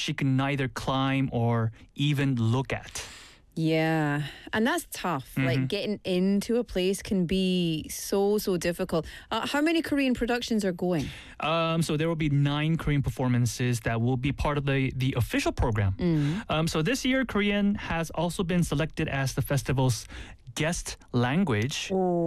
she can neither climb or even look at. Yeah, and that's tough. Like getting into a place can be so difficult. How many Korean productions are going? So there will be 9 Korean performances that will be part of the official program. So this year, Korean has also been selected as the festival's guest language.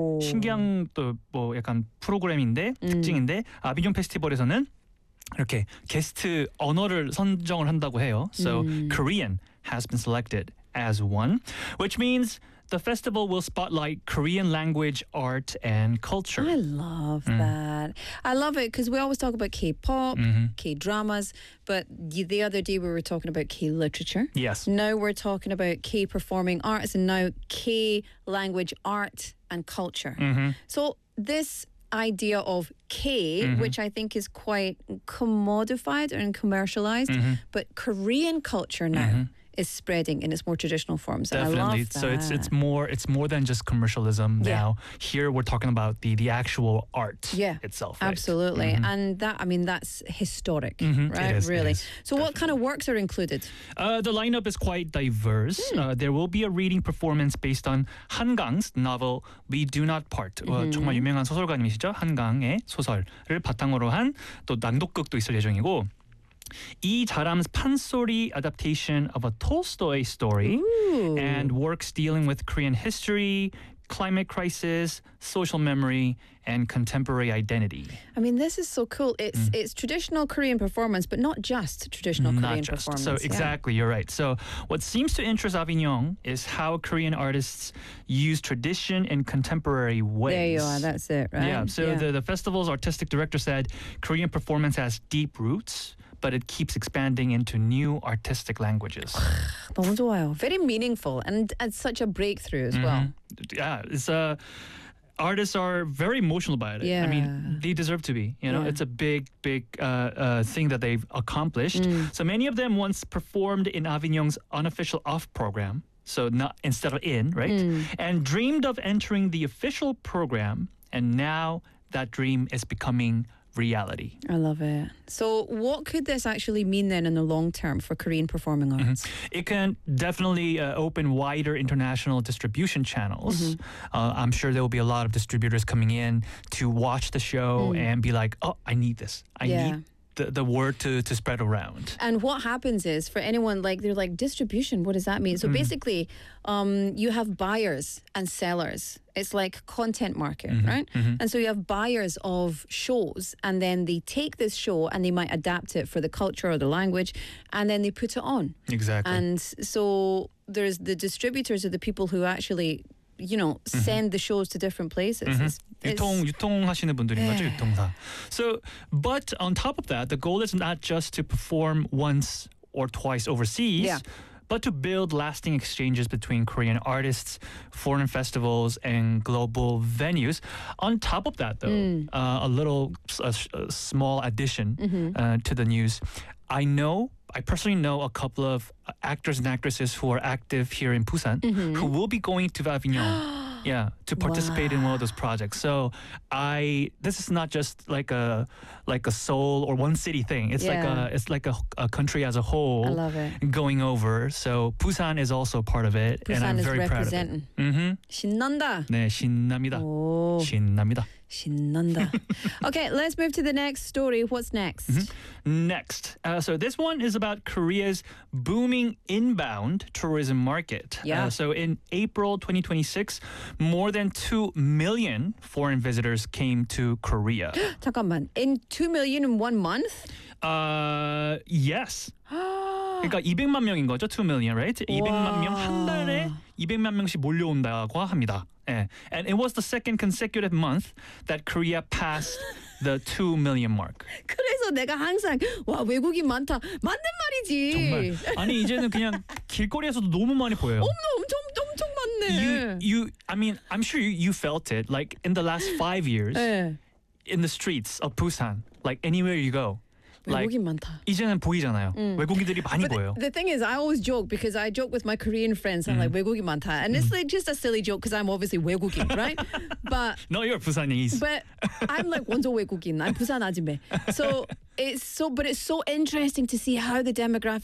신기한 또 뭐 약간 프로그램인데 특징인데 아비뇽 페스티벌에서는 이렇게 게스트 언어를 선정을 한다고 해요. So Korean has been selected as one, which means the festival will spotlight Korean language, art, and culture. I love that. I love it because we always talk about K-pop, K-dramas, but the other day we were talking about K-literature. Yes. Now we're talking about K-performing arts and now K-language, art, and culture. So this idea of K, which I think is quite commodified and commercialized, but Korean culture now is spreading in its more traditional forms. Definitely. I love that. So it's more than just commercialism now. Here we're talking about the actual art itself. Right? Absolutely. And that's historic, right? It is, really. it is. So what kind of works are included? The lineup is quite diverse. There will be a reading performance based on 한강's novel We Do Not Part. 정말 유명한 소설가님이시죠. 한강의 소설을 바탕으로 한 또 낭독극도 있을 예정이고 이 자람's 판소리 adaptation of a Tolstoy story and works dealing with Korean history, climate crisis, social memory, and contemporary identity. I mean, this is so cool. It's traditional Korean performance, but not just traditional Korean performance. So exactly, you're right. So what seems to interest Avignon is how Korean artists use tradition in contemporary ways. There you are. That's it, right? Yeah. So the festival's artistic director said Korean performance has deep roots, but it keeps expanding into new artistic languages. 너무 좋아요. Very meaningful and such a breakthrough as well. Yeah, it's artists are very emotional about it. I mean, they deserve to be. You know, it's a big thing that they've accomplished. So many of them once performed in Avignon's unofficial off program. So not instead of in, right? And dreamed of entering the official program, and now that dream is becoming reality. I love it. So what could this actually mean then in the long term for Korean performing arts? It can definitely open wider international distribution channels. I'm sure there will be a lot of distributors coming in to watch the show and be like, oh, I need this. I need the word to spread around. And what happens is, for anyone, they're like, distribution, what does that mean? So basically, you have buyers and sellers. It's like content market, right? And so you have buyers of shows, and then they take this show and they might adapt it for the culture or the language, and then they put it on. Exactly. And so there's the distributors are the people who actually, send the shows to different places. 유통하시는 분들인 거죠, 유통사. So, but on top of that, the goal is not just to perform once or twice overseas, but to build lasting exchanges between Korean artists, foreign festivals, and global venues. On top of that, though, a small addition to the news. I personally know a couple of actors and actresses who are active here in Busan who will be going to Avignon. To participate in one of those projects. So this is not just like a Seoul or one city thing. It's like a country as a whole. I love it. Going over. So Busan is also part of it, Busan and I'm is very proud of it. 신난다. 네, 신납니다. 오. 신납니다. 신난다. Okay, let's move to the next story. What's next? Next. So this one is about Korea's booming inbound tourism market. So in April 2026, more than 2 million foreign visitors came to Korea. 잠깐만. In 2 million in 1 month? Yes. 그러니까 200만 명인 거죠. 2 million, right? 200만 명 한 달에 200만 명씩 몰려온다고 합니다. 예. And it was the second consecutive month that Korea passed the 2 million mark. 그래서 내가 항상 와 외국인 많다. 맞는 말이지. 정말. 아니 이제는 그냥 길거리에서도 너무 많이 보여요. 엄청 많네. I mean, I'm sure you felt it. Like in the last 5 years, in the streets of Busan, like anywhere you go. 외국인 많다. 이제는 보이잖아요. 외국인들이 많이 보여요. The thing is, I always joke because I joke with my Korean friends. I'm like 외국인 많다, and it's like just a silly joke because I'm obviously 외국인, right? But no, you're Busanese. But I'm like 완전 외국인. I'm 부산 아줌매. So it's so interesting to see how the demographic